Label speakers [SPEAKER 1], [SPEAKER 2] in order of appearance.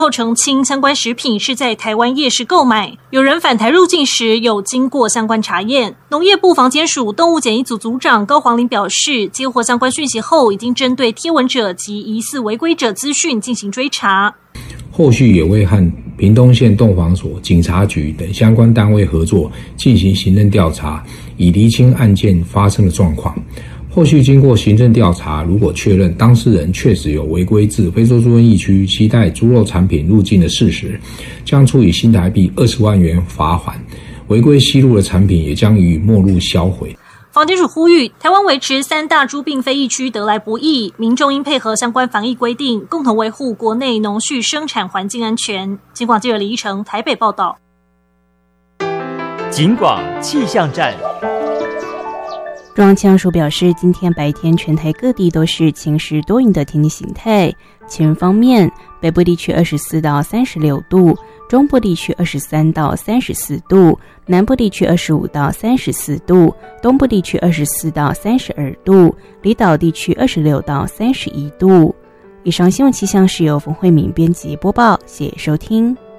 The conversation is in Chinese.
[SPEAKER 1] 后澄清相关食品是在台湾夜市购买，有人返台入境时有经过相关查验。农业部防检署动物检疫组组长高黄麟表示，接获相关讯息后，已经针对贴文者及疑似违规者资讯进行追查。
[SPEAKER 2] 后续也会和屏东县动防所、警察局等相关单位合作，进行行政调查，以厘清案件发生的状况。后续经过行政调查，如果确认当事人确实有违规自非洲猪瘟疫区携带猪肉产品入境的事实，将处以新台币20万元罚款，违规吸入的产品也将予以没入销毁。
[SPEAKER 1] 防检署呼吁，台湾维持3大猪病非疫区得来不易，民众应配合相关防疫规定，共同维护国内农畜生产环境安全。警广记者李依成台北报道。
[SPEAKER 3] 警广气象站。
[SPEAKER 4] 中央气象署表示，今天白天全台各地都是晴时多云的天气形态。气温方面，北部地区24到36度，中部地区23到34度，南部地区25到34度，东部地区24到32度，离岛地区26到31度。以上新闻气象是由冯慧敏编辑播报，谢谢收听。